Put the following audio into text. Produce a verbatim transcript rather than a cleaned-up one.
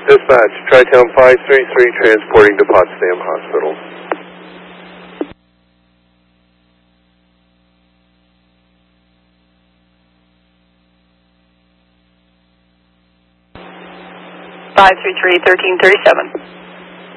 Dispatch, Tri-Town five three three transporting to Potsdam Hospital. five three three, thirteen thirty-seven.